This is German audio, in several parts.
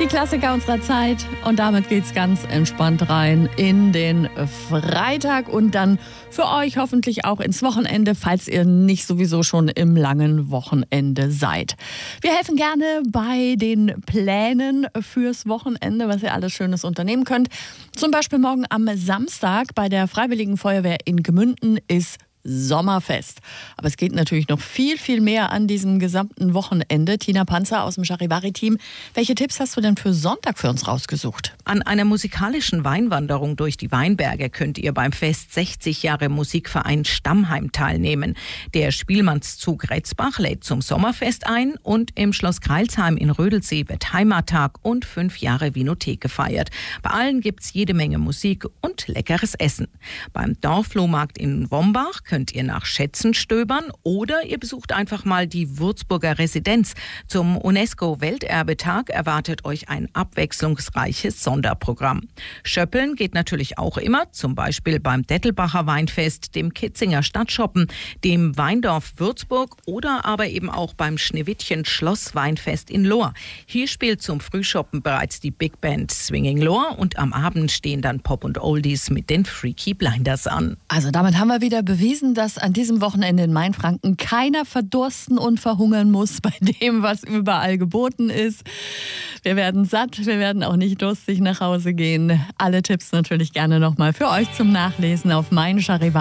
Die Klassiker unserer Zeit und damit geht's ganz entspannt rein in den Freitag und dann für euch hoffentlich auch ins Wochenende, falls ihr nicht sowieso schon im langen Wochenende seid. Wir helfen gerne bei den Plänen fürs Wochenende, was ihr alles Schönes unternehmen könnt. Zum Beispiel morgen am Samstag bei der Freiwilligen Feuerwehr in Gmünden ist Sommerfest. Aber es geht natürlich noch viel, viel mehr an diesem gesamten Wochenende. Tina Panzer aus dem Charivari-Team. Welche Tipps hast du denn für Sonntag für uns rausgesucht? An einer musikalischen Weinwanderung durch die Weinberge könnt ihr beim Fest 60 Jahre Musikverein Stammheim teilnehmen. Der Spielmannszug Retzbach lädt zum Sommerfest ein und im Schloss Greilsheim in Rödelsee wird Heimattag und 5 Jahre Winothek gefeiert. Bei allen gibt's jede Menge Musik und leckeres Essen. Beim Dorfflohmarkt in Wombach könnt ihr nach Schätzen stöbern oder ihr besucht einfach mal die Würzburger Residenz. Zum UNESCO-Welterbetag erwartet euch ein abwechslungsreiches Sonderprogramm. Schöppeln geht natürlich auch immer, zum Beispiel beim Dettelbacher Weinfest, dem Kitzinger Stadtschoppen, dem Weindorf Würzburg oder aber eben auch beim Schneewittchen Schlossweinfest in Lohr. Hier spielt zum Frühshoppen bereits die Big Band Swinging Lohr und am Abend stehen dann Pop und Oldies mit den Freaky Blinders an. Also damit haben wir wieder bewiesen, dass an diesem Wochenende in Mainfranken keiner verdursten und verhungern muss bei dem, was überall geboten ist. Wir werden satt, wir werden auch nicht durstig nach Hause gehen. Alle Tipps natürlich gerne nochmal für euch zum Nachlesen auf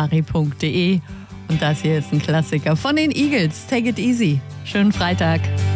meincharivari.de. Und das hier ist ein Klassiker von den Eagles. Take it easy. Schönen Freitag.